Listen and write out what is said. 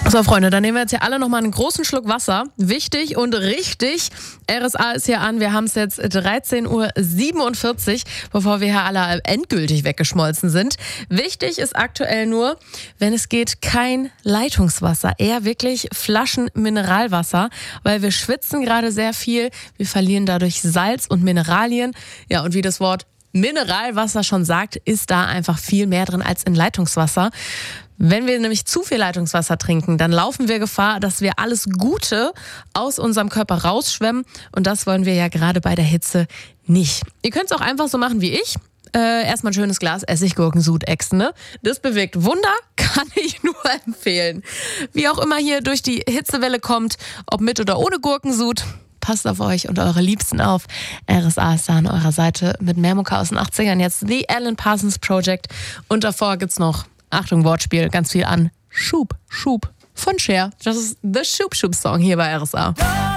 So, Freunde, dann nehmen wir jetzt hier alle nochmal einen großen Schluck Wasser. Wichtig und richtig. RSA ist hier an. Wir haben es jetzt 13:47 Uhr, bevor wir hier alle endgültig weggeschmolzen sind. Wichtig ist aktuell nur, wenn es geht, kein Leitungswasser. Eher wirklich Flaschen-Mineralwasser, weil wir schwitzen gerade sehr viel. Wir verlieren dadurch Salz und Mineralien. Ja, und wie das Wort Mineralwasser schon sagt, ist da einfach viel mehr drin als in Leitungswasser. Wenn wir nämlich zu viel Leitungswasser trinken, dann laufen wir Gefahr, dass wir alles Gute aus unserem Körper rausschwemmen. Und das wollen wir ja gerade bei der Hitze nicht. Ihr könnt es auch einfach so machen wie ich. Erstmal ein schönes Glas Essiggurkensud ächzen, ne? Das bewirkt Wunder, kann ich nur empfehlen. Wie auch immer hier durch die Hitzewelle kommt, ob mit oder ohne Gurkensud, passt auf euch und eure Liebsten auf. RSA ist da an eurer Seite mit mehr Mucke aus den 80ern. Jetzt The Alan Parsons Project. Und davor gibt's noch, Achtung, Wortspiel, ganz viel an Schub, Schub von Cher. Das ist The Schub Schub Song hier bei RSA.